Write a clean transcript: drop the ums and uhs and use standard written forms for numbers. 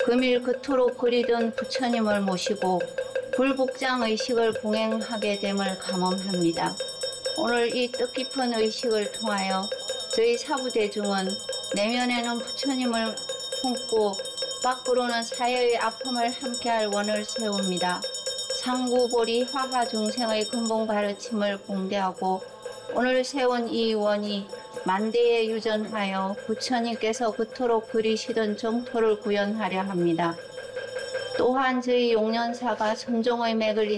금일 그토록 그리던 부처님을 모시고 불복장 의식을 봉행하게 됨을 감언합니다. 오늘 이 뜻깊은 의식을 통하여 저희 사부대중은 내면에는 부처님을 품고 밖으로는 사회의 아픔을 함께할 원을 세웁니다. 상구보리 화하 중생의 근본 가르침을 공대하고 오늘 세운 이 원이 만대에 유전하여 부처님께서 그토록 그리시던 정토를 구현하려 합니다. 또한 저희 용련사가 선종의 맥을